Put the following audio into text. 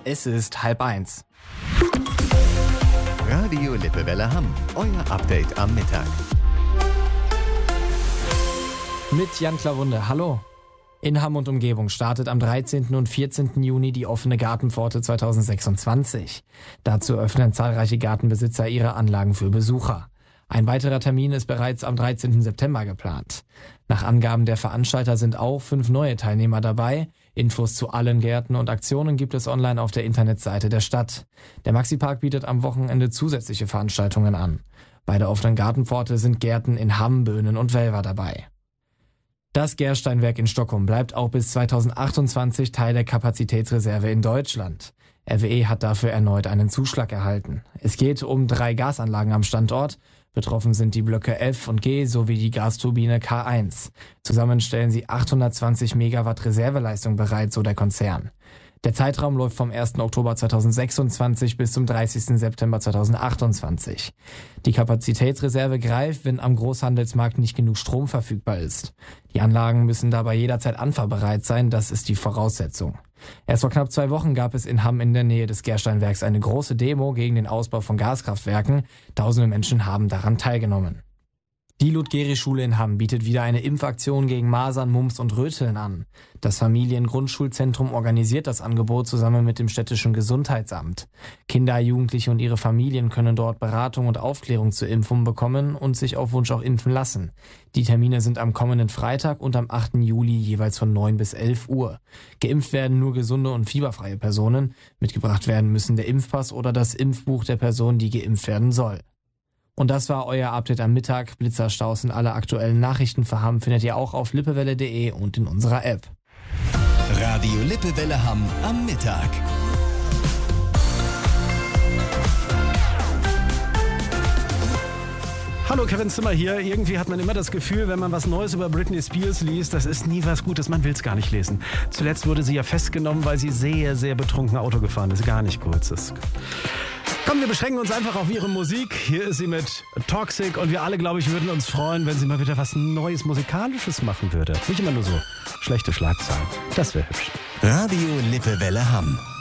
Es ist 12:30. Radio Lippewelle Hamm, euer Update am Mittag. Mit Jan Klawunde, hallo. In Hamm und Umgebung startet am 13. und 14. Juni die offene Gartenpforte 2026. Dazu öffnen zahlreiche Gartenbesitzer ihre Anlagen für Besucher. Ein weiterer Termin ist bereits am 13. September geplant. Nach Angaben der Veranstalter sind auch 5 neue Teilnehmer dabei. Infos zu allen Gärten und Aktionen gibt es online auf der Internetseite der Stadt. Der Maxi-Park bietet am Wochenende zusätzliche Veranstaltungen an. Bei der offenen Gartenpforte sind Gärten in Hamm, Böhnen und Welver dabei. Das Gersteinwerk in Stockholm bleibt auch bis 2028 Teil der Kapazitätsreserve in Deutschland. RWE hat dafür erneut einen Zuschlag erhalten. Es geht um 3 Gasanlagen am Standort. Betroffen sind die Blöcke F und G sowie die Gasturbine K1. Zusammen stellen sie 820 Megawatt Reserveleistung bereit, so der Konzern. Der Zeitraum läuft vom 1. Oktober 2026 bis zum 30. September 2028. Die Kapazitätsreserve greift, wenn am Großhandelsmarkt nicht genug Strom verfügbar ist. Die Anlagen müssen dabei jederzeit anfahrbereit sein, das ist die Voraussetzung. Erst vor knapp 2 Wochen gab es in Hamm in der Nähe des Gersteinwerks eine große Demo gegen den Ausbau von Gaskraftwerken. Tausende Menschen haben daran teilgenommen. Die Ludgeri-Schule in Hamm bietet wieder eine Impfaktion gegen Masern, Mumps und Röteln an. Das Familiengrundschulzentrum organisiert das Angebot zusammen mit dem städtischen Gesundheitsamt. Kinder, Jugendliche und ihre Familien können dort Beratung und Aufklärung zur Impfung bekommen und sich auf Wunsch auch impfen lassen. Die Termine sind am kommenden Freitag und am 8. Juli jeweils von 9 bis 11 Uhr. Geimpft werden nur gesunde und fieberfreie Personen. Mitgebracht werden müssen der Impfpass oder das Impfbuch der Person, die geimpft werden soll. Und das war euer Update am Mittag. Blitzerstaus und alle aktuellen Nachrichten für Hamm findet ihr auch auf lippewelle.de und in unserer App. Radio Lippewelle Hamm am Mittag. Hallo, Kevin Zimmer hier. Irgendwie hat man immer das Gefühl, wenn man was Neues über Britney Spears liest, das ist nie was Gutes, man will es gar nicht lesen. Zuletzt wurde sie ja festgenommen, weil sie sehr, sehr betrunken Auto gefahren ist. Gar nicht gut. Komm, wir beschränken uns einfach auf ihre Musik. Hier ist sie mit Toxic und wir alle, glaube ich, würden uns freuen, wenn sie mal wieder was Neues Musikalisches machen würde. Nicht immer nur so schlechte Schlagzeilen. Das wäre hübsch. Radio Lippewelle Hamm.